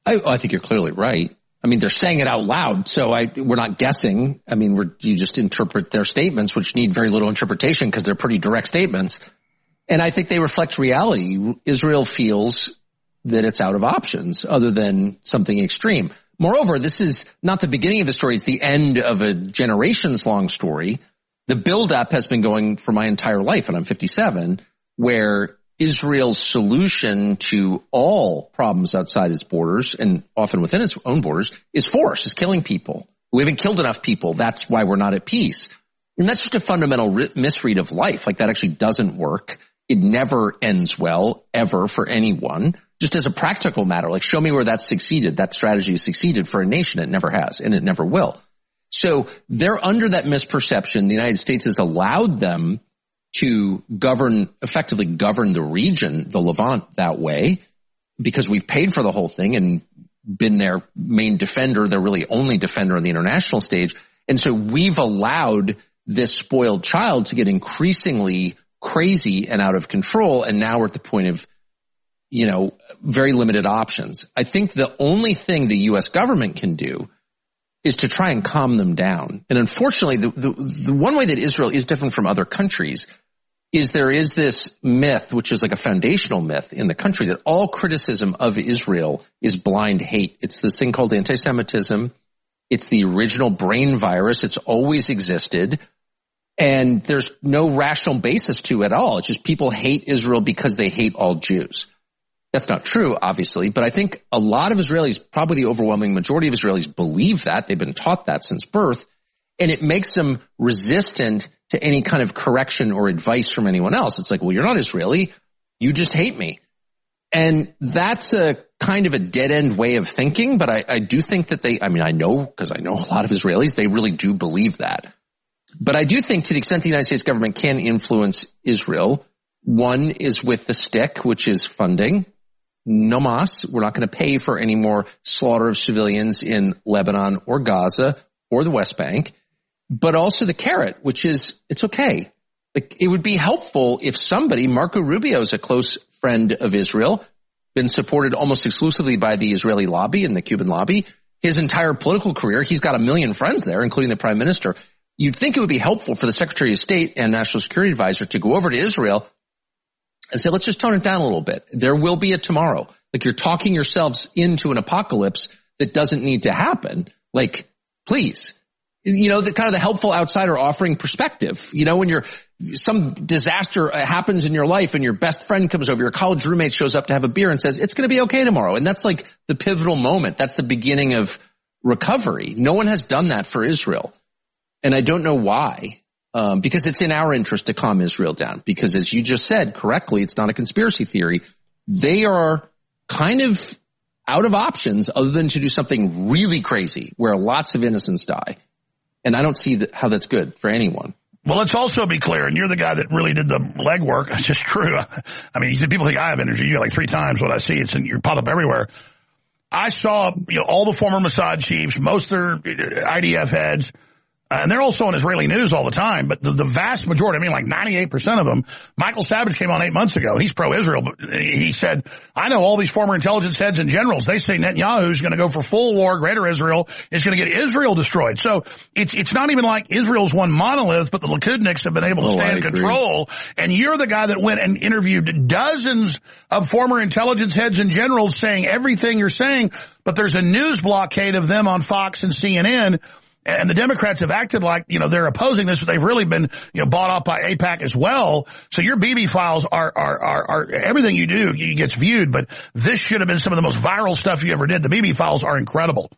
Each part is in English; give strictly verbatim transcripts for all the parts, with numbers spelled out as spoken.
I, I think you're clearly right. I mean, they're saying it out loud, so I, we're not guessing. I mean, we're, you just interpret their statements, which need very little interpretation because they're pretty direct statements. And I think they reflect reality. Israel feels that it's out of options other than something extreme. Moreover, this is not the beginning of the story. It's the end of a generations-long story. The buildup has been going for my entire life, and I'm fifty-seven, where Israel's solution to all problems outside its borders and often within its own borders is force, is killing people. We haven't killed enough people. That's why we're not at peace. And that's just a fundamental re- misread of life. Like, that actually doesn't work. It never ends well, ever, for anyone. Just as a practical matter, like, show me where that's succeeded. That strategy has succeeded for a nation. It never has, and it never will. So they're under that misperception. The United States has allowed them to govern, effectively govern the region, the Levant, that way, because we've paid for the whole thing and been their main defender, their really only defender on the international stage. And so we've allowed this spoiled child to get increasingly crazy and out of control. And now we're at the point of, you know, very limited options. I think the only thing the U S government can do is to try and calm them down. And unfortunately, the, the, the one way that Israel is different from other countries is there is this myth, which is like a foundational myth in the country, that all criticism of Israel is blind hate. It's this thing called anti-Semitism. It's the original brain virus. It's always existed. And there's no rational basis to it at all. It's just people hate Israel because they hate all Jews. That's not true, obviously, but I think a lot of Israelis, probably the overwhelming majority of Israelis, believe that. They've been taught that since birth, and it makes them resistant to any kind of correction or advice from anyone else. It's like, well, you're not Israeli. You just hate me. And that's a kind of a dead-end way of thinking, but I, I do think that they, I mean, I know, because I know a lot of Israelis, they really do believe that. But I do think to the extent the United States government can influence Israel, one is with the stick, which is funding. No mas, we're not going to pay for any more slaughter of civilians in Lebanon or Gaza or the West Bank, but also the carrot, which is it's okay. Like, it would be helpful if somebody, Marco Rubio is a close friend of Israel, been supported almost exclusively by the Israeli lobby and the Cuban lobby. His entire political career, he's got a million friends there, including the prime minister. You'd think it would be helpful for the Secretary of State and National Security Advisor to go over to Israel and say, let's just tone it down a little bit. There will be a tomorrow. Like, you're talking yourselves into an apocalypse that doesn't need to happen. Like, please. You know, the kind of the helpful outsider offering perspective. You know, when you're, some disaster happens in your life and your best friend comes over, your college roommate shows up to have a beer and says, it's going to be okay tomorrow. And that's like the pivotal moment. That's the beginning of recovery. No one has done that for Israel. And I don't know why. Um, because it's in our interest to calm Israel down. Because as you just said correctly, it's not a conspiracy theory. They are kind of out of options other than to do something really crazy where lots of innocents die. And I don't see that, how that's good for anyone. Well, let's also be clear, and you're the guy that really did the legwork. It's just true. I mean, people think I have energy. You got like three times what I see. It's in, you pop up everywhere. I saw, you know, all the former Mossad chiefs, most of their I D F heads. Uh, and they're also on Israeli news all the time, but the, the vast majority, I mean like ninety-eight percent of them, Michael Savage came on eight months ago. He's pro-Israel, but he said, I know all these former intelligence heads and generals. They say Netanyahu's going to go for full war. Greater Israel is going to get Israel destroyed. So it's it's not even like Israel's one monolith, but the Likudniks have been able to oh, stand control. And you're the guy that went and interviewed dozens of former intelligence heads and generals saying everything you're saying, but there's a news blockade of them on Fox and C N N. And the Democrats have acted like, you know, they're opposing this, but they've really been, you know, bought off by AIPAC as well. So your B B files are, are, are, are, everything you do gets viewed, but this should have been some of the most viral stuff you ever did. The B B files are incredible.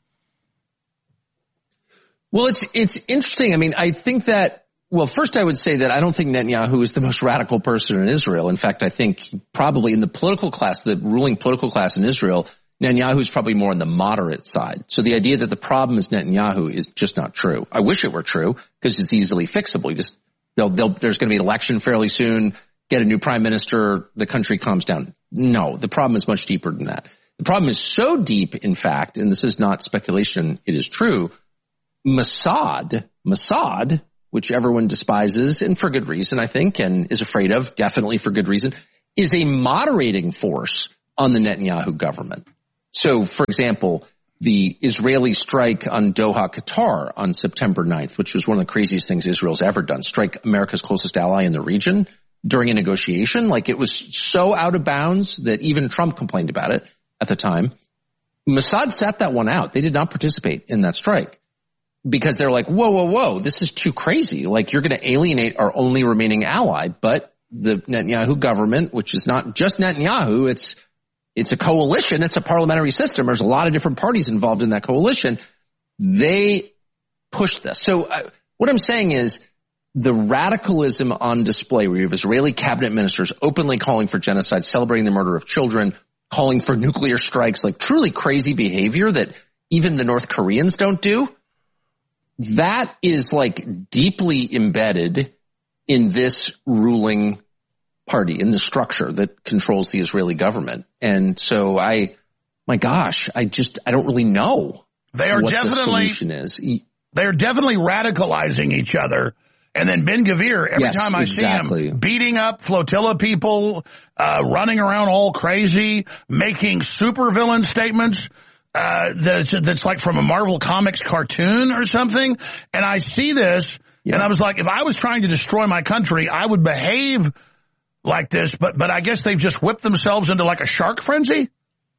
Well, it's, it's interesting. I mean, I think that, well, first I would say that I don't think Netanyahu is the most radical person in Israel. In fact, I think probably in the political class, the ruling political class in Israel, Netanyahu is probably more on the moderate side. So the idea that the problem is Netanyahu is just not true. I wish it were true because it's easily fixable. You just, they'll, they'll, there's going to be an election fairly soon, get a new prime minister, the country calms down. No, the problem is much deeper than that. The problem is so deep, in fact, and this is not speculation, it is true. Mossad, Mossad, which everyone despises and for good reason, I think, and is afraid of, definitely for good reason, is a moderating force on the Netanyahu government. So, for example, the Israeli strike on Doha, Qatar on September ninth, which was one of the craziest things Israel's ever done, strike America's closest ally in the region during a negotiation. Like, it was so out of bounds that even Trump complained about it at the time. Mossad sat that one out. They did not participate in that strike because they're like, whoa, whoa, whoa, this is too crazy. Like, you're going to alienate our only remaining ally. But the Netanyahu government, which is not just Netanyahu, it's It's a coalition. It's a parliamentary system. There's a lot of different parties involved in that coalition. They push this. So uh, what I'm saying is the radicalism on display where you have Israeli cabinet ministers openly calling for genocide, celebrating the murder of children, calling for nuclear strikes, like truly crazy behavior that even the North Koreans don't do. That is like deeply embedded in this ruling party, in the structure that controls the Israeli government. And so I, my gosh, I just, I don't really know they are what definitely, the solution is. They're definitely radicalizing each other. And then Ben Gvir, every yes, time I exactly. see him beating up flotilla people, uh, running around all crazy, making supervillain statements, uh, that's, that's like from a Marvel Comics cartoon or something. And I see this yeah. and I was like, if I was trying to destroy my country, I would behave like this, but but I guess they've just whipped themselves into like a shark frenzy.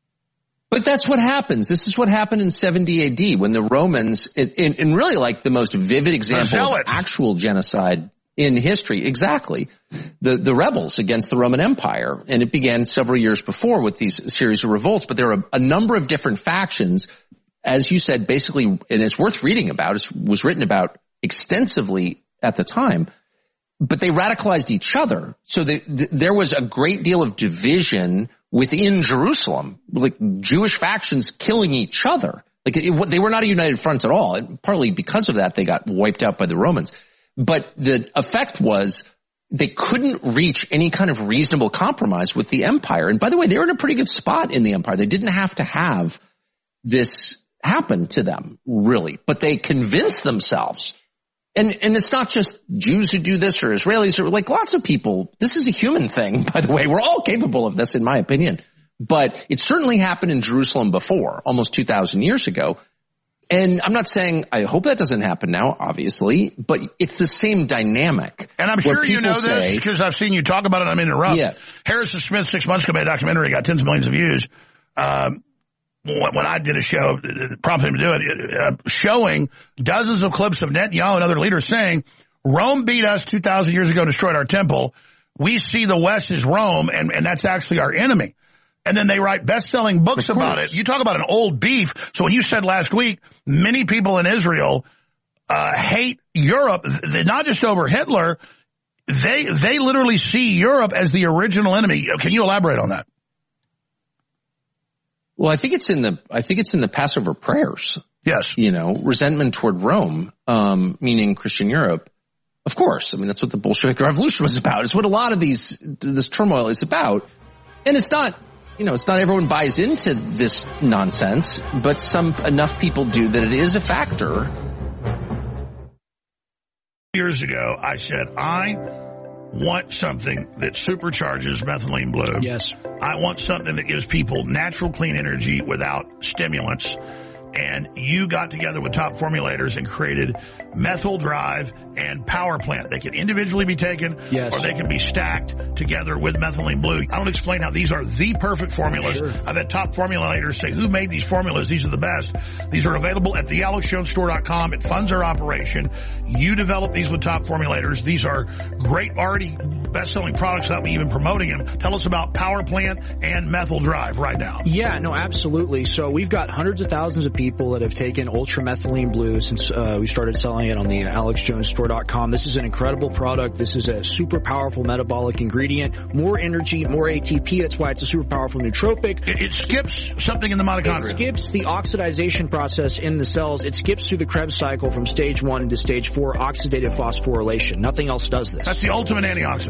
But that's what happens. This is what happened in seventy A D when the Romans, in, in, in really like the most vivid example of actual genocide in history, exactly, the, the rebels against the Roman Empire. And it began several years before with these series of revolts. But there are a, a number of different factions, as you said, basically, and it's worth reading about. It was written about extensively at the time. But they radicalized each other. So the, the, there was a great deal of division within Jerusalem, like Jewish factions killing each other. Like it, they were not a united front at all. And partly because of that, they got wiped out by the Romans. But the effect was they couldn't reach any kind of reasonable compromise with the empire. And by the way, they were in a pretty good spot in the empire. They didn't have to have this happen to them, really. But they convinced themselves. And, and it's not just Jews who do this or Israelis or like lots of people. This is a human thing, by the way. We're all capable of this, in my opinion. But it certainly happened in Jerusalem before, almost two thousand years ago. And I'm not saying I hope that doesn't happen now, obviously, but it's the same dynamic. And I'm sure you know this because I've seen you talk about it. I'm interrupt. Yeah. Harrison Smith, six months ago, made a documentary, got tens of millions of views. Um, When I did a show, it prompted him to do it, uh, showing dozens of clips of Netanyahu and other leaders saying, Rome beat us two thousand years ago and destroyed our temple. We see the West as Rome, and, and that's actually our enemy. And then they write best-selling books about it. You talk about an old beef. So when you said last week, many people in Israel uh, hate Europe, not just over Hitler, they they literally see Europe as the original enemy. Can you elaborate on that? Well, I think it's in the, I think it's in the Passover prayers. Yes. You know, resentment toward Rome, um, meaning Christian Europe. Of course. I mean, that's what the Bolshevik Revolution was about. It's what a lot of these, this turmoil is about. And it's not, you know, it's not everyone buys into this nonsense, but some, enough people do that it is a factor. Years ago, I said, I want something that supercharges methylene blue. Yes. I want something that gives people natural, clean energy without stimulants. And you got together with Top Formulators and created Methyl Drive and Power Plant. They can individually be taken, yes, or they can be stacked together with methylene blue. I don't explain how these are the perfect formulas. Sure. I've had Top Formulators say, who made these formulas? These are the best. These are available at the alex jones store dot com. It funds our operation. You develop these with Top Formulators. These are great, already best-selling products without me even promoting them. Tell us about Power Plant and Methyl Drive right now. Yeah, no, absolutely. So we've got hundreds of thousands of people that have taken ultramethylene blue since uh, we started selling it on the alex jones store dot com. This is an incredible product. This is a super powerful metabolic ingredient. More energy, more A T P. That's why it's a super powerful nootropic. It, it skips something in the mitochondria. It skips the oxidization process in the cells. It skips through the Krebs cycle from stage one into stage four, oxidative phosphorylation. Nothing else does this. That's the ultimate antioxidant.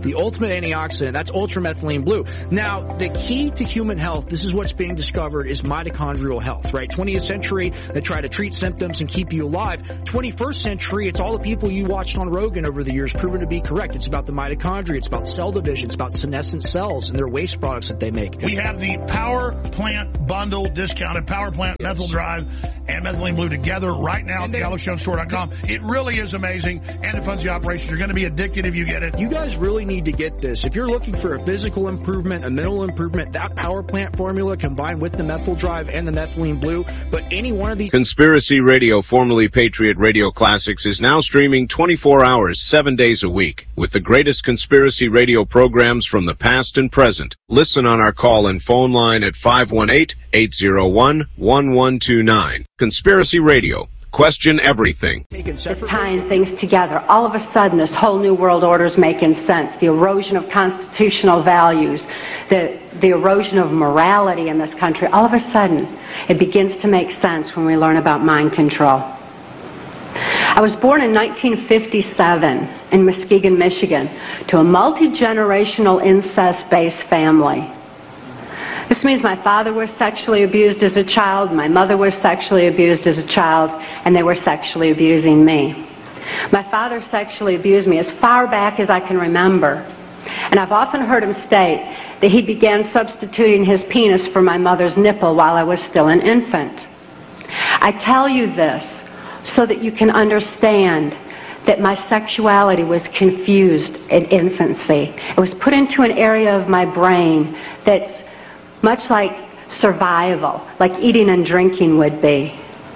the ultimate antioxidant. That's ultramethylene blue. Now, the key to human health, this is what's being discovered, is mitochondrial health, right? twentieth century, they try to treat symptoms and keep you alive. twenty-first century, it's all the people you watched on Rogan over the years proven to be correct. It's about the mitochondria. It's about cell division. It's about senescent cells and their waste products that they make. We have the Power Plant Bundle discounted Power Plant yes. Methyl Drive and Methylene Blue together right now and at the alex jones store dot com. It really is amazing, and it funds the operation. You're going to be addicted if you get it. You guys really need to get this. If you're looking for a physical improvement, a mental improvement, that Power Plant formula combined with the Methyl Drive and the Methylene Blue, but any one of these... Conspiracy Radio, formerly Patriot Radio Classics, is now streaming twenty-four hours, seven days a week, with the greatest conspiracy radio programs from the past and present. Listen on our call and phone line at five one eight, eight zero one, one one two nine. Conspiracy Radio. Question everything. It's tying things together. All of a sudden, this whole new world order is making sense. The erosion of constitutional values, the, the erosion of morality in this country, all of a sudden, it begins to make sense when we learn about mind control. I was born in nineteen fifty-seven in Muskegon, Michigan, to a multi-generational incest-based family. This means my father was sexually abused as a child, my mother was sexually abused as a child, and they were sexually abusing me. My father sexually abused me as far back as I can remember, and I've often heard him state that he began substituting his penis for my mother's nipple while I was still an infant. I tell you this so that you can understand that my sexuality was confused in infancy. It was put into an area of my brain that's much like survival, like eating and drinking would be.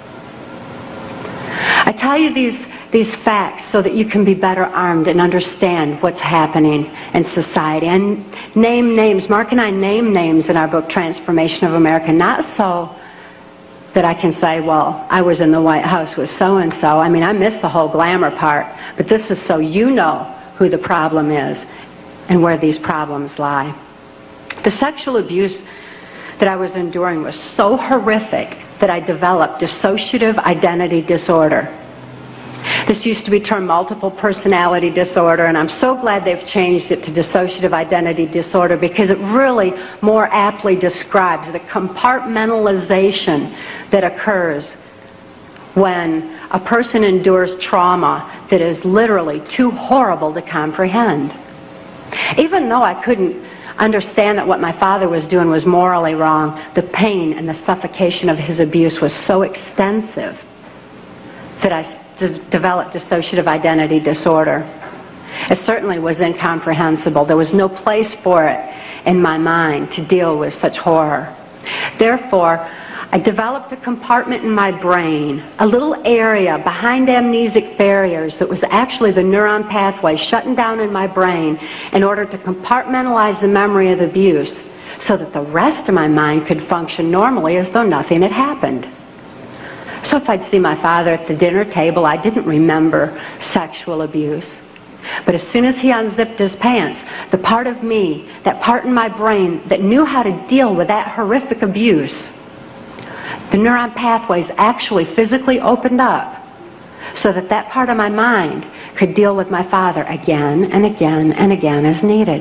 I tell you these, these facts so that you can be better armed and understand what's happening in society. And name names. Mark and I name names in our book, Transformation of America, not so that I can say, well, I was in the White House with so-and-so. I mean, I miss the whole glamour part. But this is so you know who the problem is and where these problems lie. The sexual abuse that I was enduring was so horrific that I developed dissociative identity disorder. This used to be termed multiple personality disorder, and I'm so glad they've changed it to dissociative identity disorder because it really more aptly describes the compartmentalization that occurs when a person endures trauma that is literally too horrible to comprehend. Even though I couldn't understand that what my father was doing was morally wrong, the pain and the suffocation of his abuse was so extensive that I d- developed dissociative identity disorder. It certainly was incomprehensible. There was no place for it in my mind to deal with such horror. Therefore, I developed a compartment in my brain, a little area behind amnesic barriers that was actually the neuron pathway shutting down in my brain in order to compartmentalize the memory of the abuse so that the rest of my mind could function normally as though nothing had happened. So if I'd see my father at the dinner table, I didn't remember sexual abuse. But as soon as he unzipped his pants, the part of me, that part in my brain that knew how to deal with that horrific abuse, the neuron pathways actually physically opened up so that that part of my mind could deal with my father again and again and again as needed.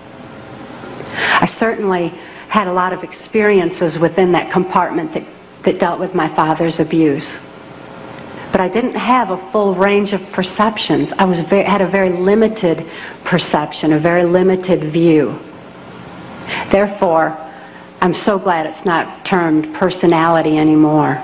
I certainly had a lot of experiences within that compartment that, that dealt with my father's abuse. But I didn't have a full range of perceptions. I was very, had a very limited perception, a very limited view. Therefore, I'm so glad it's not termed personality anymore.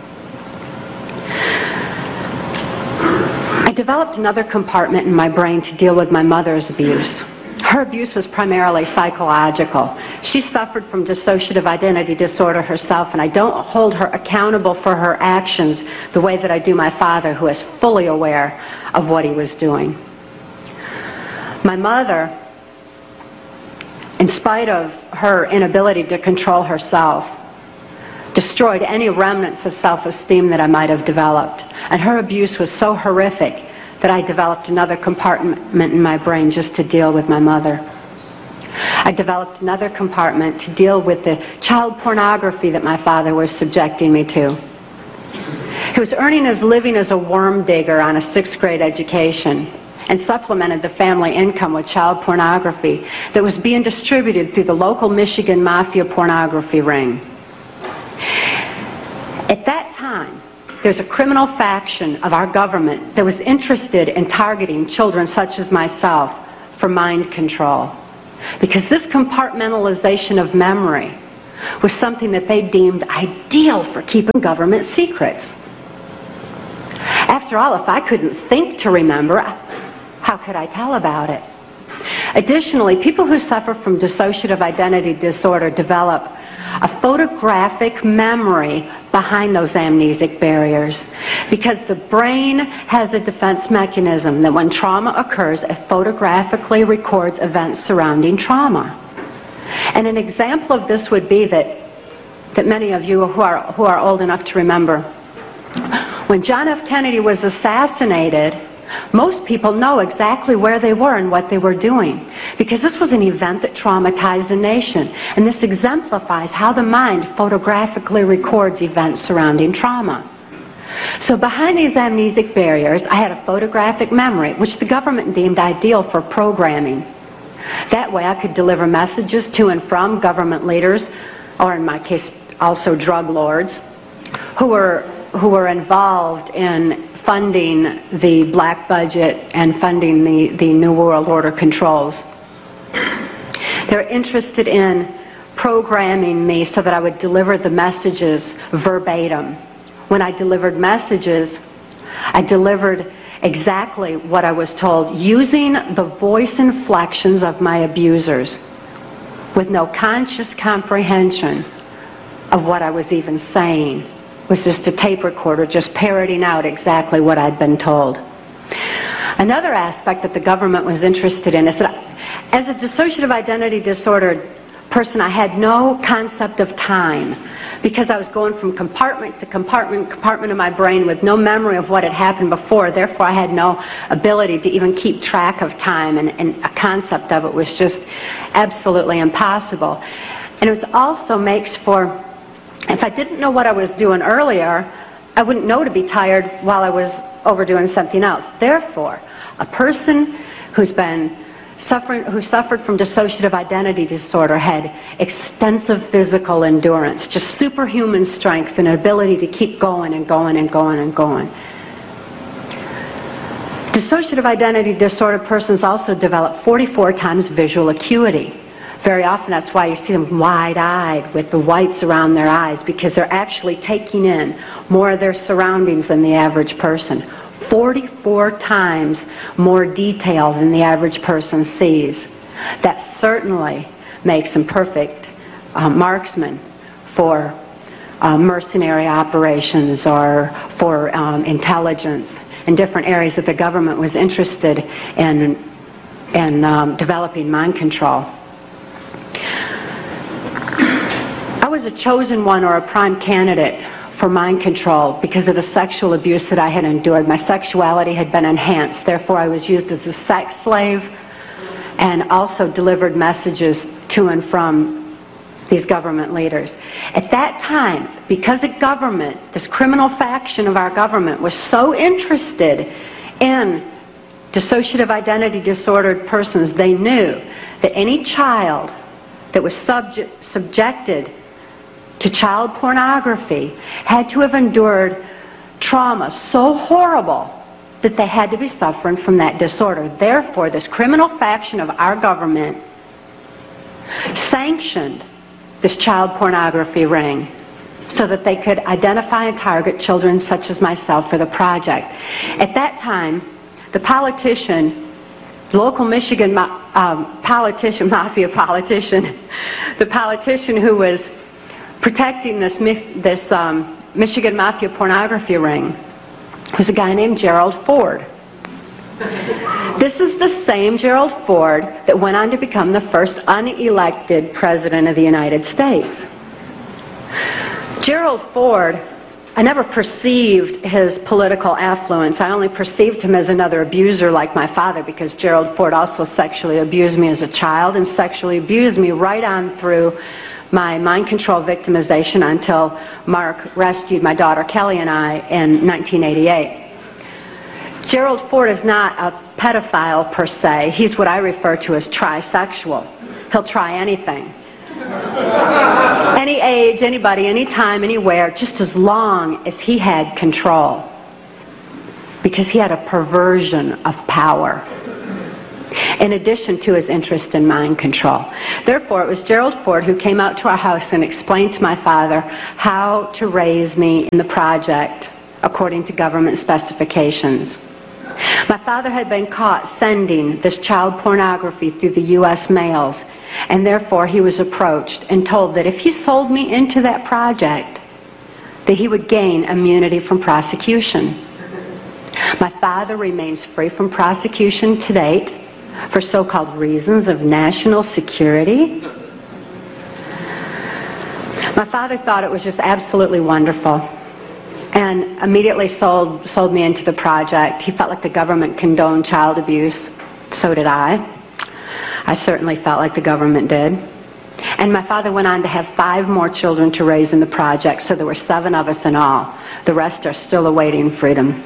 I developed another compartment in my brain to deal with my mother's abuse. Her abuse was primarily psychological. She suffered from dissociative identity disorder herself, and I don't hold her accountable for her actions the way that I do my father, who is fully aware of what he was doing. My mother, in spite of her inability to control herself, destroyed any remnants of self-esteem that I might have developed. And her abuse was so horrific that I developed another compartment in my brain just to deal with my mother. I developed another compartment to deal with the child pornography that my father was subjecting me to. He was earning his living as a worm digger on a sixth grade education. and supplemented the family income with child pornography that was being distributed through the local Michigan Mafia pornography ring. At that time, there's a criminal faction of our government that was interested in targeting children such as myself for mind control, because this compartmentalization of memory was something that they deemed ideal for keeping government secrets. After all, if I couldn't think to remember, how could I tell about it? Additionally, people who suffer from dissociative identity disorder develop a photographic memory behind those amnesic barriers, because the brain has a defense mechanism that when trauma occurs, it photographically records events surrounding trauma. And an example of this would be that, that many of you who are, who are old enough to remember, when John F. Kennedy was assassinated, most people know exactly where they were and what they were doing, because this was an event that traumatized the nation. And this exemplifies how the mind photographically records events surrounding trauma. So behind these amnesic barriers, I had a photographic memory, which the government deemed ideal for programming. That way I could deliver messages to and from government leaders, or in my case, also drug lords, who were, who were involved in funding the black budget and funding the, the New World Order controls. They're interested in programming me so that I would deliver the messages verbatim. When I delivered messages, I delivered exactly what I was told, using the voice inflections of my abusers, with no conscious comprehension of what I was even saying. It was just a tape recorder just parroting out exactly what I'd been told. Another aspect that the government was interested in is that as a dissociative identity disordered person, I had no concept of time, because I was going from compartment to compartment, compartment of my brain with no memory of what had happened before. Therefore, I had no ability to even keep track of time, and, and a concept of it was just absolutely impossible. And it also makes for, if I didn't know what I was doing earlier, I wouldn't know to be tired while I was overdoing something else. Therefore, a person who's been suffering, who suffered from dissociative identity disorder had extensive physical endurance, just superhuman strength and ability to keep going and going and going and going. Dissociative identity disorder persons also develop forty-four times visual acuity. Very often that's why you see them wide-eyed with the whites around their eyes, because they're actually taking in more of their surroundings than the average person. forty-four times more detail than the average person sees. That certainly makes them perfect uh, marksmen for uh, mercenary operations or for um, intelligence in different areas that the government was interested in, in um, developing mind control. I was a chosen one, or a prime candidate for mind control, because of the sexual abuse that I had endured. My sexuality had been enhanced. Therefore, I was used as a sex slave and also delivered messages to and from these government leaders. At that time, because a government, this criminal faction of our government, was so interested in dissociative identity disordered persons, they knew that any child that was subject, subjected to child pornography had to have endured trauma so horrible that they had to be suffering from that disorder. Therefore, this criminal faction of our government sanctioned this child pornography ring so that they could identify and target children such as myself for the project. At that time, the politician, local Michigan um, politician, mafia politician, the politician who was protecting this, this um, Michigan Mafia pornography ring was a guy named Gerald Ford. This is the same Gerald Ford that went on to become the first unelected president of the United States. Gerald Ford, I never perceived his political affluence. I only perceived him as another abuser like my father, because Gerald Ford also sexually abused me as a child and sexually abused me right on through my mind control victimization until Mark rescued my daughter Kelly and I in nineteen eighty-eight. Gerald Ford is not a pedophile per se. He's what I refer to as trisexual. He'll try anything. Any age, anybody, anytime, anywhere, just as long as he had control. Because he had a perversion of power, in addition to his interest in mind control. Therefore, it was Gerald Ford who came out to our house and explained to my father how to raise me in the project according to government specifications. My father had been caught sending this child pornography through the U S mails, and therefore he was approached and told that if he sold me into that project, that he would gain immunity from prosecution. My father remains free from prosecution to date for so-called reasons of national security. My father thought it was just absolutely wonderful and immediately sold sold me into the project. He felt like the government condoned child abuse. So did I. I certainly felt like the government did. And my father went on to have five more children to raise in the project, so there were seven of us in all. The rest are still awaiting freedom.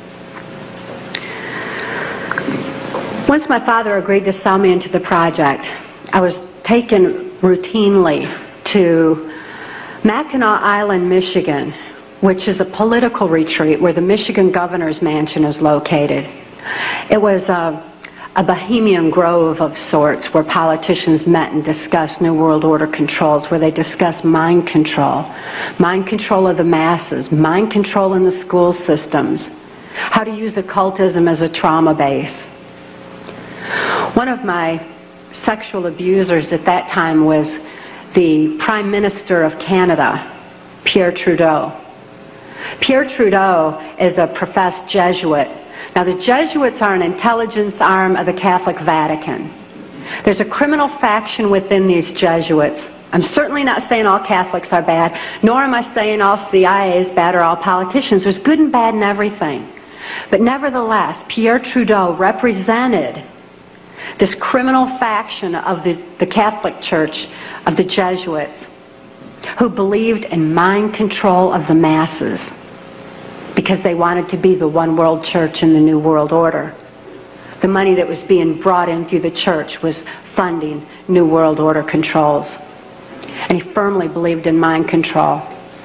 Once my father agreed to sell me into the project, I was taken routinely to Mackinac Island, Michigan, which is a political retreat where the Michigan governor's mansion is located. It was a a bohemian grove of sorts where politicians met and discussed New World Order controls, where they discussed mind control, mind control of the masses, mind control in the school systems, how to use occultism as a trauma base. One of my sexual abusers at that time was the Prime Minister of Canada, Pierre Trudeau. Pierre Trudeau is a professed Jesuit. Now, the Jesuits are an intelligence arm of the Catholic Vatican. There's a criminal faction within these Jesuits. I'm certainly not saying all Catholics are bad, nor am I saying all C I A is bad or all politicians. There's good and bad in everything. But nevertheless, Pierre Trudeau represented this criminal faction of the, the Catholic Church, of the Jesuits, who believed in mind control of the masses, because they wanted to be the one world church in the New World Order. The money that was being brought in through the church was funding New World Order controls. And he firmly believed in mind control.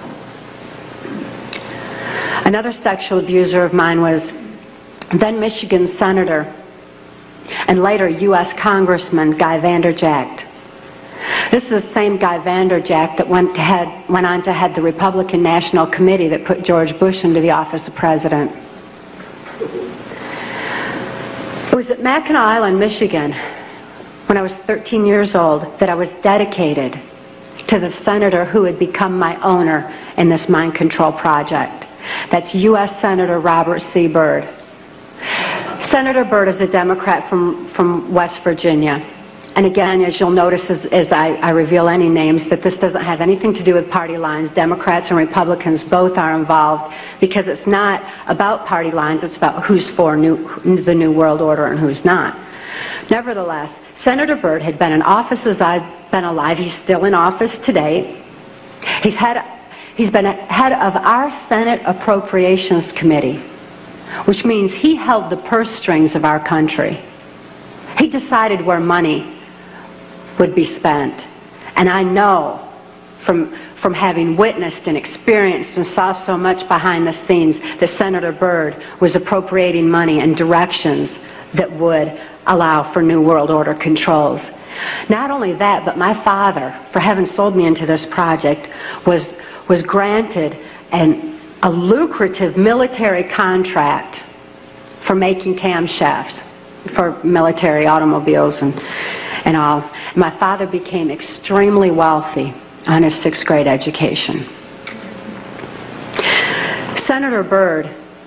Another sexual abuser of mine was then Michigan Senator and later U S Congressman Guy Vanderjagt. This is the same Guy Vanderjagt that went, to head, went on to head the Republican National Committee that put George Bush into the office of president. It was at Mackinac Island, Michigan, when I was thirteen years old, that I was dedicated to the senator who had become my owner in this mind control project. That's U S Senator Robert C. Byrd. Senator Byrd is a Democrat from, from West Virginia. And again, as you'll notice as, as I, I reveal any names, that this doesn't have anything to do with party lines. Democrats and Republicans both are involved because it's not about party lines, it's about who's for new, the New World Order and who's not. Nevertheless, Senator Byrd had been in office as I've been alive. He's still in office today. He's, had, he's been head of our Senate Appropriations Committee, which means he held the purse strings of our country. He decided where money would be spent. And I know from, from having witnessed and experienced and saw so much behind the scenes that Senator Byrd was appropriating money in directions that would allow for New World Order controls. Not only that, but my father, for having sold me into this project, was, was granted an, a lucrative military contract for making camshafts for military automobiles and, and all. My father became extremely wealthy on his sixth grade education. Senator Byrd,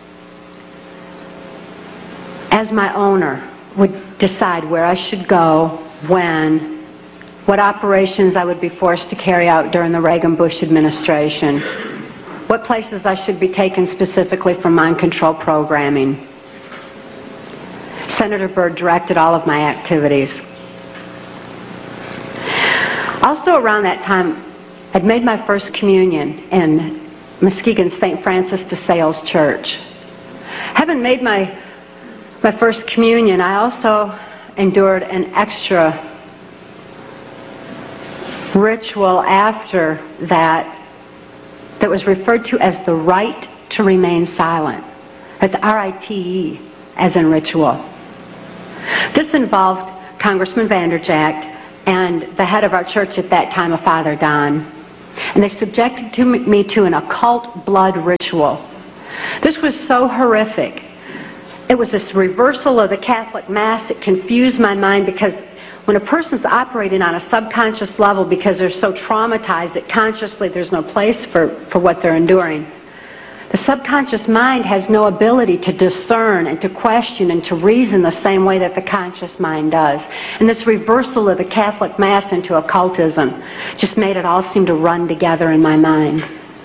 as my owner, would decide where I should go, when, what operations I would be forced to carry out during the Reagan-Bush administration, what places I should be taken specifically for mind control programming. Senator Byrd directed all of my activities. Also around that time, I'd made my first communion in Muskegon's Saint Francis de Sales Church. Having made my my first communion, I also endured an extra ritual after that that was referred to as the rite to remain silent. That's R I T E, as in ritual. This involved Congressman Vanderjagt and the head of our church at that time, a Father Don, and they subjected to me to an occult blood ritual. This was so horrific. It was this reversal of the Catholic Mass. It confused my mind because when a person's operating on a subconscious level because they're so traumatized that consciously there's no place for, for what they're enduring, the subconscious mind has no ability to discern and to question and to reason the same way that the conscious mind does. And this reversal of the Catholic Mass into occultism just made it all seem to run together in my mind.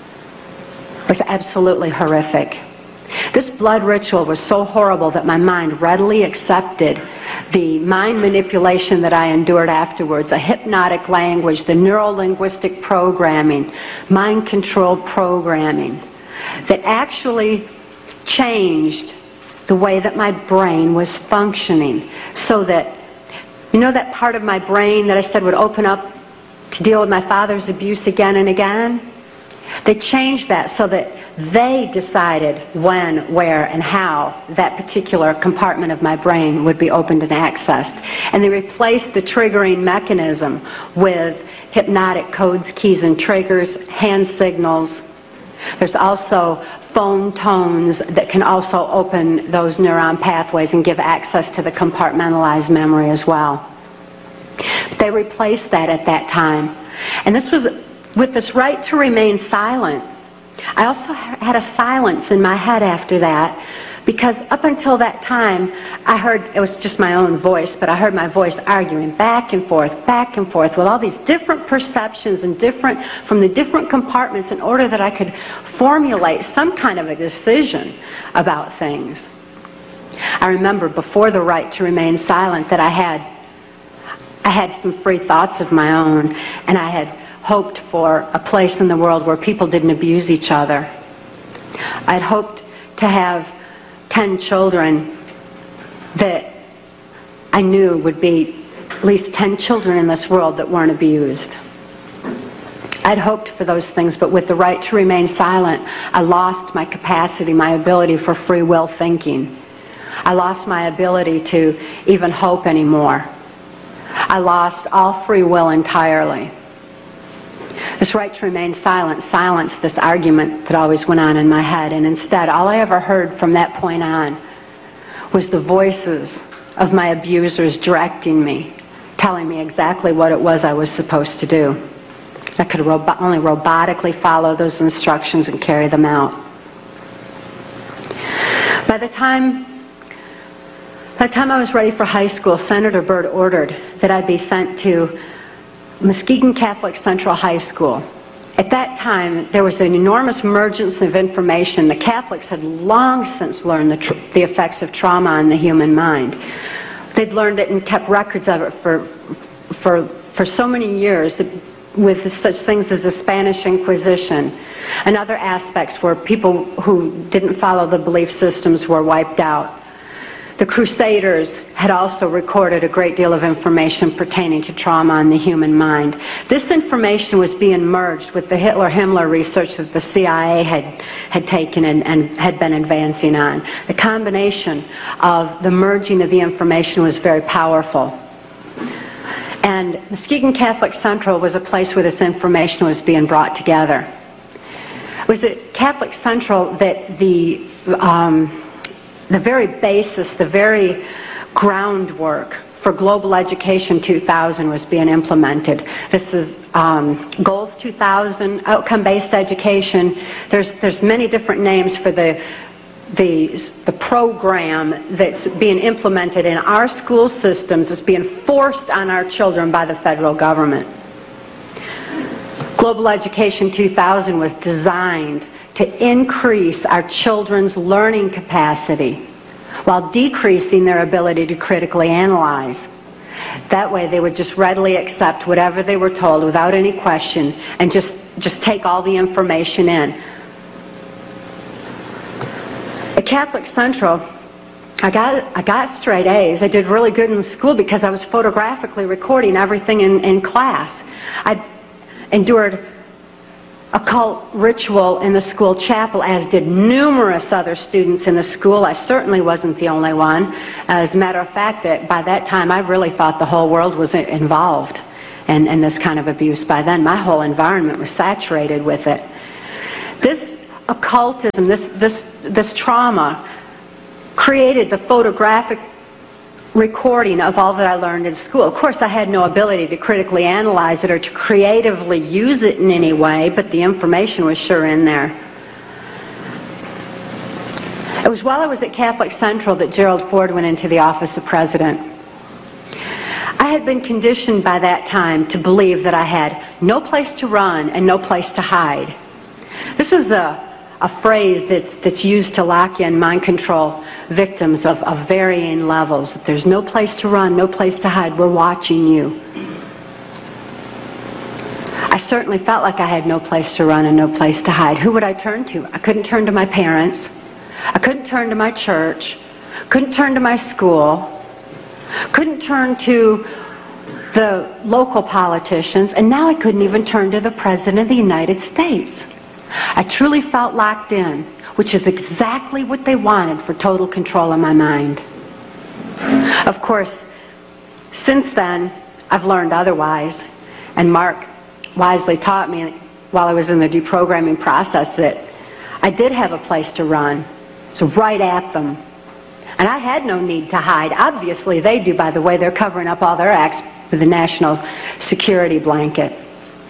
It was absolutely horrific. This blood ritual was so horrible that my mind readily accepted the mind manipulation that I endured afterwards, a hypnotic language, the neuro-linguistic programming, mind-controlled programming, that actually changed the way that my brain was functioning. So that, you know that part of my brain that I said would open up to deal with my father's abuse again and again? They changed that so that they decided when, where, and how that particular compartment of my brain would be opened and accessed. And they replaced the triggering mechanism with hypnotic codes, keys, and triggers, hand signals. There's also phone tones that can also open those neuron pathways and give access to the compartmentalized memory as well. But they replaced that at that time. And this was with this right to remain silent. I also had a silence in my head after that, because up until that time, I heard, it was just my own voice, but I heard my voice arguing back and forth, back and forth, with all these different perceptions and different, from the different compartments in order that I could formulate some kind of a decision about things. I remember before the right to remain silent that I had, I had some free thoughts of my own, and I had hoped for a place in the world where people didn't abuse each other. I'd hoped to have ten children that I knew would be at least ten children in this world that weren't abused. I'd hoped for those things, but with the right to remain silent, I lost my capacity, my ability for free will thinking. I lost my ability to even hope anymore. I lost all free will entirely. This right to remain silent silenced this argument that always went on in my head, and instead all I ever heard from that point on was the voices of my abusers directing me, telling me exactly what it was I was supposed to do. I could robo- only robotically follow those instructions and carry them out. By the time by the time I was ready for high school, Senator Byrd ordered that I be sent to Muskegon Catholic Central High School. At that time, there was an enormous emergence of information. The Catholics had long since learned the, tr- the effects of trauma on the human mind. They'd learned it and kept records of it for, for, for so many years, with such things as the Spanish Inquisition and other aspects where people who didn't follow the belief systems were wiped out. The Crusaders had also recorded a great deal of information pertaining to trauma on the human mind. This information was being merged with the Hitler-Himmler research that the C I A had, had taken and, and had been advancing on. The combination of the merging of the information was very powerful. And Muskegon Catholic Central was a place where this information was being brought together. It was at Catholic Central that the... Um, The very basis, the very groundwork for Global Education two thousand was being implemented. This is um, Goals two thousand, outcome-based education. There's there's many different names for the the the program that's being implemented in our school systems. It's being forced on our children by the federal government. Global Education two thousand was designed to increase our children's learning capacity while decreasing their ability to critically analyze. That way they would just readily accept whatever they were told without any question and just, just take all the information in. At Catholic Central, I got I got straight A's. I did really good in school because I was photographically recording everything in, in class. I endured occult ritual in the school chapel, as did numerous other students in the school. I certainly wasn't the only one. As a matter of fact, that by that time I really thought the whole world was involved in, in this kind of abuse. By then my whole environment was saturated with it. This occultism, this, this, this trauma created the photographic recording of all that I learned in school. Of course, I had no ability to critically analyze it or to creatively use it in any way, but the information was sure in there. It was while I was at Catholic Central that Gerald Ford went into the office of president. I had been conditioned by that time to believe that I had no place to run and no place to hide. This is a a phrase that's, that's used to lock in mind control victims of, of varying levels. There's no place to run, no place to hide. We're watching you. I certainly felt like I had no place to run and no place to hide. Who would I turn to? I couldn't turn to my parents. I couldn't turn to my church. Couldn't turn to my school. Couldn't turn to the local politicians. And now I couldn't even turn to the President of the United States. I truly felt locked in, which is exactly what they wanted for total control of my mind. Of course, since then, I've learned otherwise, and Mark wisely taught me while I was in the deprogramming process that I did have a place to run, so right at them. And I had no need to hide. Obviously, they do, by the way. They're covering up all their acts with the national security blanket.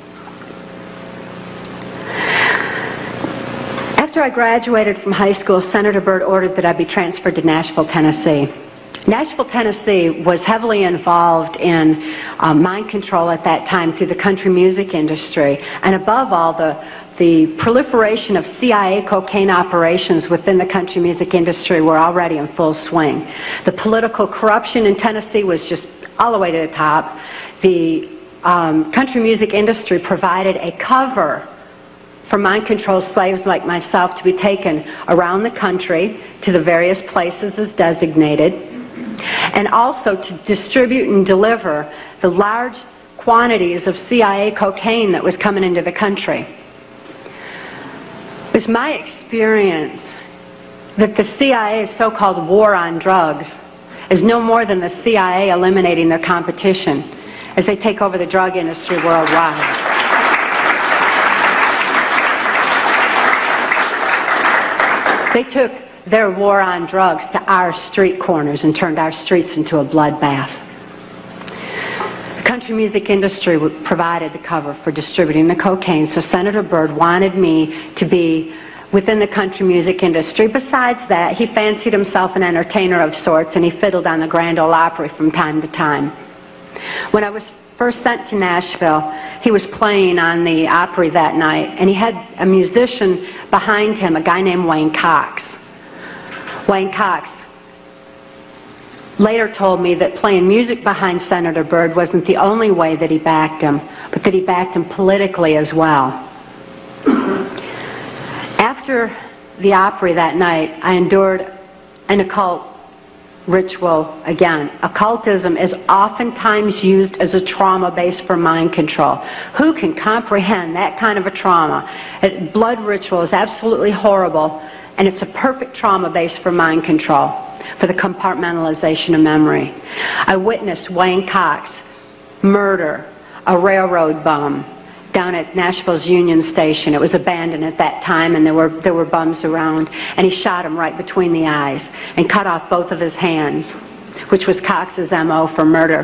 After I graduated from high school, Senator Byrd ordered that I be transferred to Nashville, Tennessee. Nashville, Tennessee was heavily involved in um, mind control at that time through the country music industry, and above all, the, the proliferation of C I A cocaine operations within the country music industry were already in full swing. The political corruption in Tennessee was just all the way to the top. The um, country music industry provided a cover for mind-controlled slaves like myself to be taken around the country to the various places as designated, and also to distribute and deliver the large quantities of C I A cocaine that was coming into the country. It was my experience that the C I A's so-called war on drugs is no more than the C I A eliminating their competition as they take over the drug industry worldwide. They took their war on drugs to our street corners and turned our streets into a bloodbath. The country music industry provided the cover for distributing the cocaine, so Senator Byrd wanted me to be within the country music industry. Besides that, he fancied himself an entertainer of sorts, and he fiddled on the Grand Ole Opry from time to time. When I was first sent to Nashville, he was playing on the Opry that night, and he had a musician behind him, a guy named Wayne Cox. Wayne Cox later told me that playing music behind Senator Byrd wasn't the only way that he backed him, but that he backed him politically as well. After the Opry that night, I endured an occult ritual again. Occultism is oftentimes used as a trauma base for mind control. Who can comprehend that kind of a trauma? A blood ritual is absolutely horrible, and it's a perfect trauma base for mind control, for the compartmentalization of memory. I witnessed Wayne Cox murder a railroad bum down at Nashville's Union Station. It was abandoned at that time, and there were there were bums around, and he shot him right between the eyes and cut off both of his hands, which was Cox's M O for murder.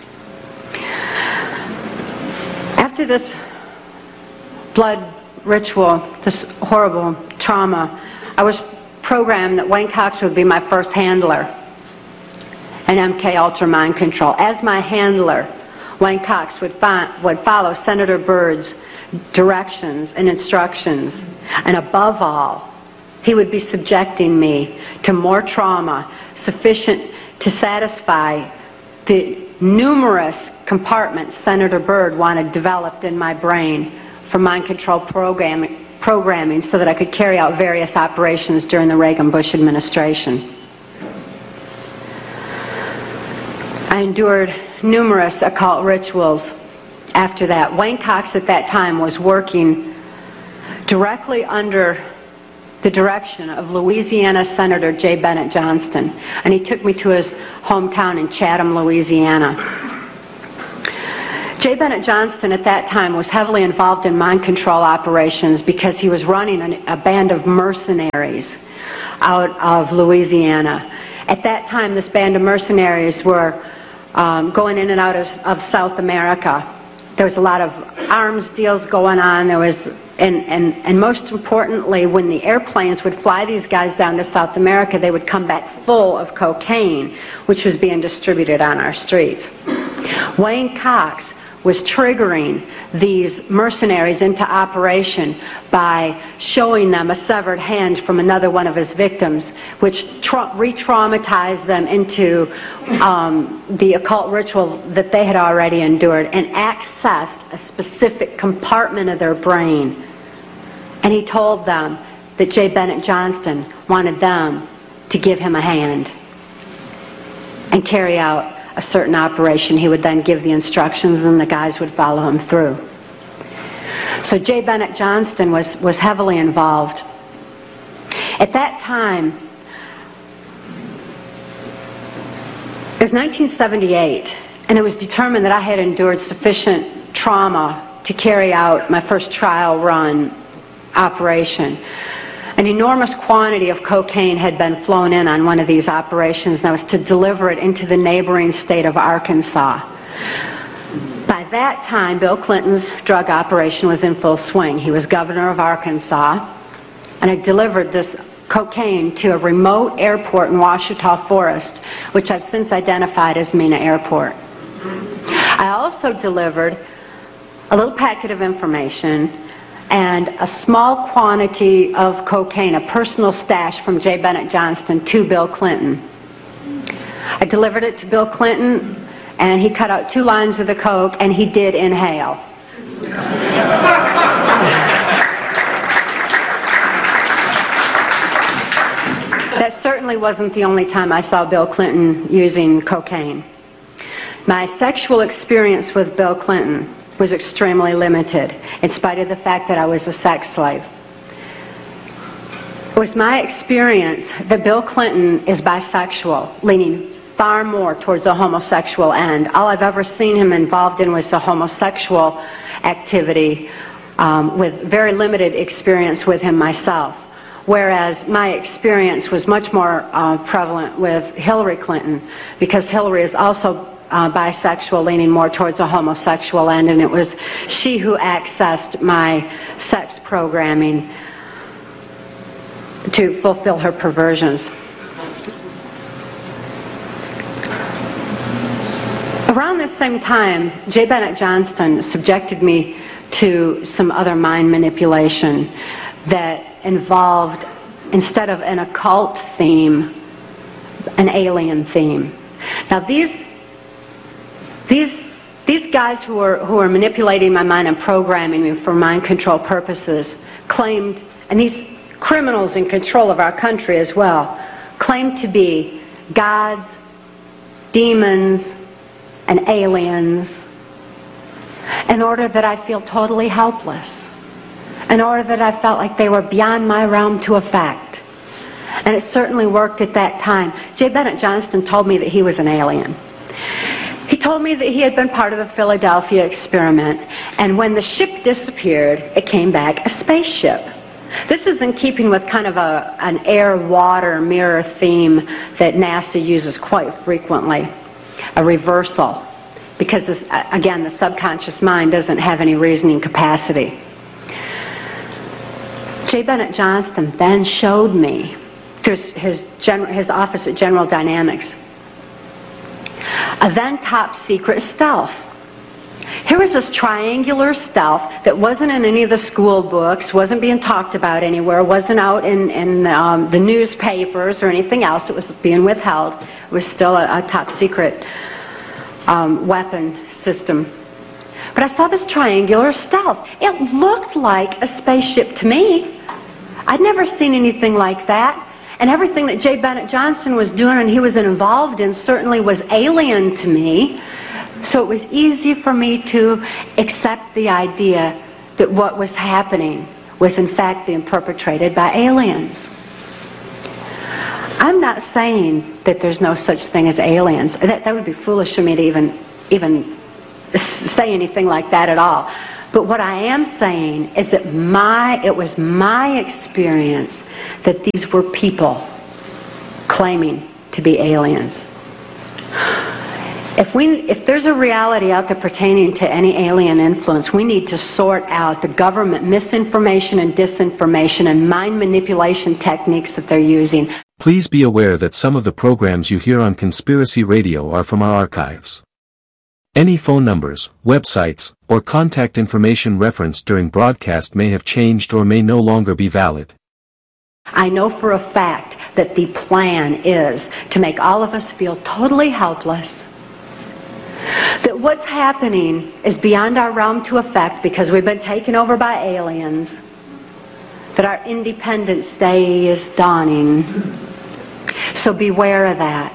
After this blood ritual, this horrible trauma, I was programmed that Wayne Cox would be my first handler in M K Ultra Mind Control. As my handler, Wayne Cox would, fi- would follow Senator Byrd's directions and instructions, and above all, he would be subjecting me to more trauma sufficient to satisfy the numerous compartments Senator Byrd wanted developed in my brain for mind control programming, programming so that I could carry out various operations during the Reagan-Bush administration. endured numerous occult rituals after that. Wayne Cox at that time was working directly under the direction of Louisiana Senator J. Bennett Johnston, and he took me to his hometown in Chatham, Louisiana. J. Bennett Johnston at that time was heavily involved in mind control operations because he was running an, a band of mercenaries out of Louisiana. At that time, this band of mercenaries were um, going in and out of, of South America. There was a lot of arms deals going on. There was, and, and, and most importantly, when the airplanes would fly these guys down to South America, they would come back full of cocaine, which was being distributed on our streets. Wayne Cox was triggering these mercenaries into operation by showing them a severed hand from another one of his victims, which tra- re-traumatized them into um, the occult ritual that they had already endured and accessed a specific compartment of their brain. And he told them that J. Bennett Johnston wanted them to give him a hand and carry out a certain operation. He would then give the instructions and the guys would follow him through. So J. Bennett Johnston was, was heavily involved. At that time, it was nineteen seventy-eight, and it was determined that I had endured sufficient trauma to carry out my first trial run operation. An enormous quantity of cocaine had been flown in on one of these operations, and I was to deliver it into the neighboring state of Arkansas. By that time, Bill Clinton's drug operation was in full swing. He was governor of Arkansas, and I delivered this cocaine to a remote airport in Ouachita Forest, which I've since identified as Mena Airport. I also delivered a little packet of information and a small quantity of cocaine, a personal stash from J. Bennett Johnston, to Bill Clinton. I delivered it to Bill Clinton, and he cut out two lines of the coke, and he did inhale. That certainly wasn't the only time I saw Bill Clinton using cocaine. My sexual experience with Bill Clinton was extremely limited, in spite of the fact that I was a sex slave. It was my experience that Bill Clinton is bisexual, leaning far more towards a homosexual end. All I've ever seen him involved in was a homosexual activity, um, with very limited experience with him myself. Whereas my experience was much more uh, prevalent with Hillary Clinton, because Hillary is also Uh, bisexual, leaning more towards a homosexual end, and it was she who accessed my sex programming to fulfill her perversions. Around this same time, J. Bennett Johnston subjected me to some other mind manipulation that involved, instead of an occult theme, an alien theme. Now these These, these guys who were, who were manipulating my mind and programming me for mind control purposes claimed, and these criminals in control of our country as well, claimed to be gods, demons, and aliens, in order that I feel totally helpless, in order that I felt like they were beyond my realm to affect. And it certainly worked at that time. J. Bennett Johnston told me that he was an alien. He told me that he had been part of the Philadelphia experiment, and when the ship disappeared, it came back a spaceship. This is in keeping with kind of a, an air-water mirror theme that NASA uses quite frequently, a reversal, because, this, again, the subconscious mind doesn't have any reasoning capacity. J. Bennett Johnston then showed me, through his, his office at General Dynamics, a then top secret stealth. Here was this triangular stealth that wasn't in any of the school books, wasn't being talked about anywhere, wasn't out in, in um, the newspapers or anything else. It was being withheld. It was still a, a top secret um, weapon system. But I saw this triangular stealth. It looked like a spaceship to me. I'd never seen anything like that. And everything that J. Bennett Johnson was doing and he was involved in certainly was alien to me. So it was easy for me to accept the idea that what was happening was in fact being perpetrated by aliens. I'm not saying that there's no such thing as aliens. That, that would be foolish of me to even, even say anything like that at all. But what I am saying is that my, it was my experience that these were people claiming to be aliens. If we, if there's a reality out there pertaining to any alien influence, we need to sort out the government misinformation and disinformation and mind manipulation techniques that they're using. Please be aware that some of the programs you hear on Conspiracy Radio are from our archives. Any phone numbers, websites, or contact information referenced during broadcast may have changed or may no longer be valid. I know for a fact that the plan is to make all of us feel totally helpless, that what's happening is beyond our realm to affect because we've been taken over by aliens, that our Independence Day is dawning. So beware of that.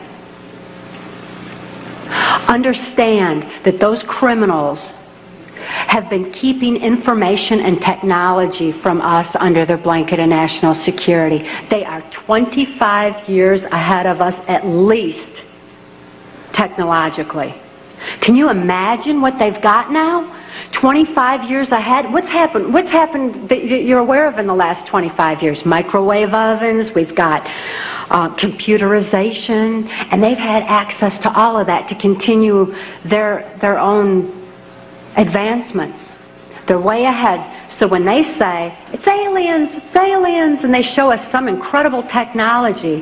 Understand that those criminals have been keeping information and technology from us under their blanket of national security. They are twenty-five years ahead of us at least, technologically. Can you imagine what they've got now? twenty-five years ahead? What's happened? What's happened that you're aware of in the last twenty-five years? Microwave ovens, we've got uh, computerization, and they've had access to all of that to continue their, their own advancements. They're way ahead. So when they say, it's aliens, it's aliens, and they show us some incredible technology,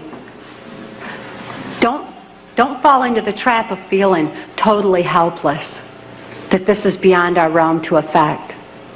don't Don't fall into the trap of feeling totally helpless, that this is beyond our realm to affect.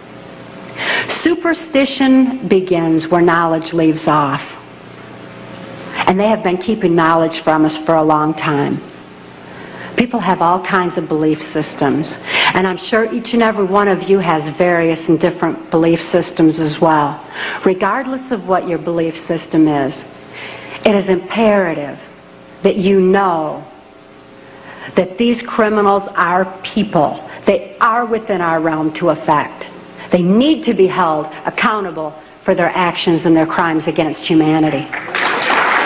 Superstition begins where knowledge leaves off. And they have been keeping knowledge from us for a long time. People have all kinds of belief systems. And I'm sure each and every one of you has various and different belief systems as well. Regardless of what your belief system is, it is imperative that you know that these criminals are people. They are within our realm to affect. They need to be held accountable for their actions and their crimes against humanity.